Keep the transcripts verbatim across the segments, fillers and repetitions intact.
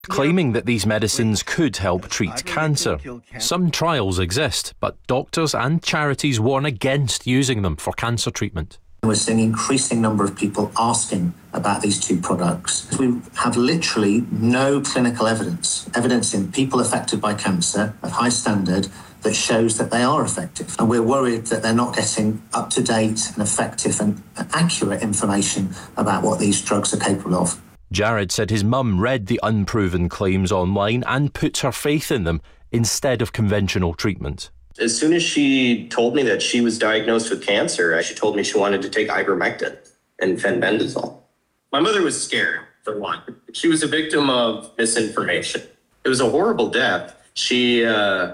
claiming that these medicines could help treat cancer. Some trials exist, but doctors and charities warn against using them for cancer treatment. We're seeing an increasing number of people asking about these two products. We have literally no clinical evidence, evidence in people affected by cancer of high standard that shows that they are effective. And we're worried that they're not getting up-to-date and effective and accurate information about what these drugs are capable of. Jared said his mum read the unproven claims online and put her faith in them instead of conventional treatment. As soon as she told me that she was diagnosed with cancer, she told me she wanted to take ivermectin and fenbendazole. My mother was scared, for one. She was a victim of misinformation. It was a horrible death. She, uh...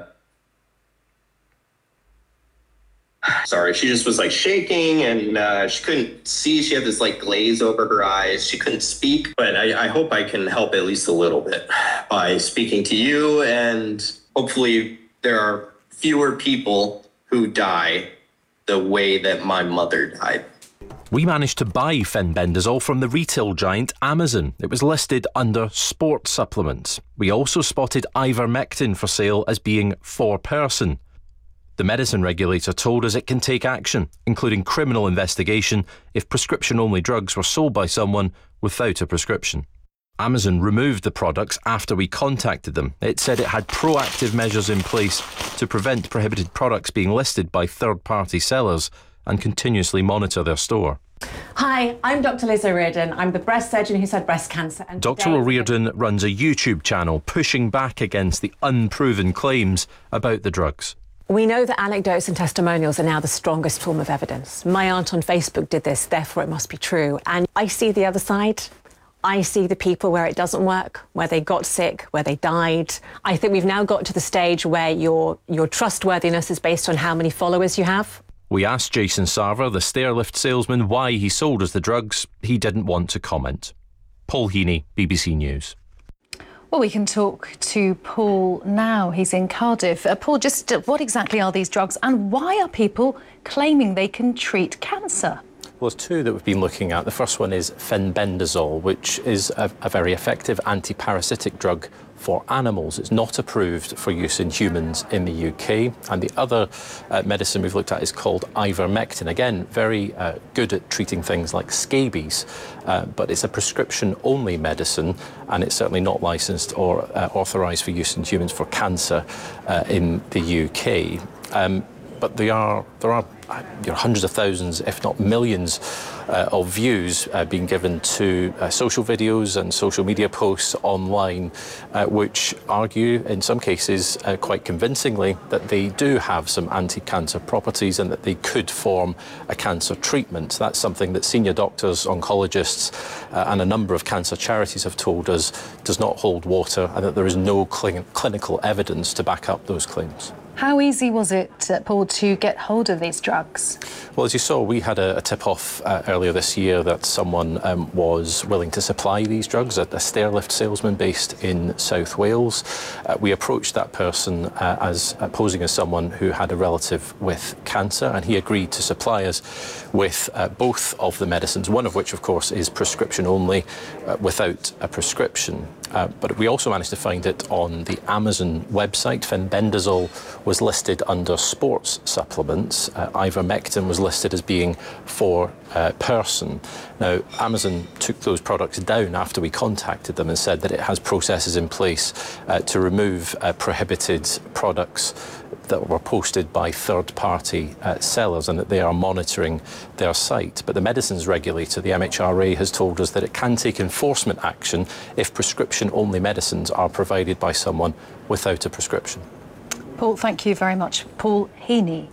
Sorry, she just was like shaking and uh, she couldn't see. She had this like glaze over her eyes. She couldn't speak, but I, I hope I can help at least a little bit by speaking to you, and hopefully there are fewer people who die the way that my mother died. We managed to buy fenbendazole from the retail giant Amazon. It was listed under sports supplements. We also spotted ivermectin for sale as being for person. The medicine regulator told us it can take action, including criminal investigation, if prescription-only drugs were sold by someone without a prescription. Amazon removed the products after we contacted them. It said it had proactive measures in place to prevent prohibited products being listed by third-party sellers and continuously monitor their store. Hi, I'm Doctor Liz O'Riordan. I'm the breast surgeon who's had breast cancer. And Doctor O'Riordan runs a YouTube channel pushing back against the unproven claims about the drugs. We know that anecdotes and testimonials are now the strongest form of evidence. My aunt on Facebook did this, therefore it must be true. And I see the other side. I see the people where it doesn't work, where they got sick, where they died. I think we've now got to the stage where your, your trustworthiness is based on how many followers you have. We asked Jason Sarver, the stairlift salesman, why he sold us the drugs. He didn't want to comment. Paul Heaney, B B C News. Well, we can talk to Paul now. He's in Cardiff. Uh, Paul, just uh, what exactly are these drugs and why are people claiming they can treat cancer? Well, there's two that we've been looking at. The first one is fenbendazole, which is a, a very effective anti-parasitic drug for animals. It's not approved for use in humans in the U K. And the other uh, medicine we've looked at is called ivermectin. Again, very uh, good at treating things like scabies, uh, but it's a prescription-only medicine, and it's certainly not licensed or uh, authorised for use in humans for cancer uh, in the U K. Um, but they are, there are you know, hundreds of thousands, if not millions, uh, of views uh, being given to uh, social videos and social media posts online, uh, which argue, in some cases, uh, quite convincingly, that they do have some anti-cancer properties and that they could form a cancer treatment. That's something that senior doctors, oncologists, uh, and a number of cancer charities have told us does not hold water, and that there is no cl- clinical evidence to back up those claims. How easy was it, uh, Paul, to get hold of these drugs? Well, as you saw, we had a, a tip-off uh, earlier this year that someone um, was willing to supply these drugs, a, a stairlift salesman based in South Wales. Uh, we approached that person uh, as uh, posing as someone who had a relative with cancer, and he agreed to supply us with uh, both of the medicines, one of which, of course, is prescription only, uh, without a prescription. Uh, but we also managed to find it on the Amazon website. Fenbendazole was listed under sports supplements. Uh, ivermectin was listed as being for uh, person. Now, Amazon took those products down after we contacted them and said that it has processes in place uh, to remove uh, prohibited products that were posted by third-party uh, sellers, and that they are monitoring their site. But the medicines regulator, the M H R A, has told us that it can take enforcement action if prescription-only medicines are provided by someone without a prescription. Paul, thank you very much. Paul Heaney.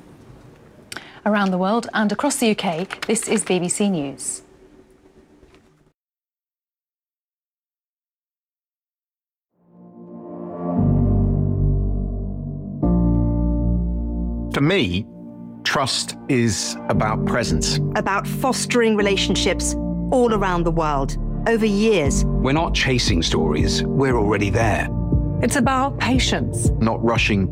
Around the world and across the U K, this is B B C News. For me, trust is about presence. About fostering relationships all around the world, over years. We're not chasing stories, we're already there. It's about patience. Not rushing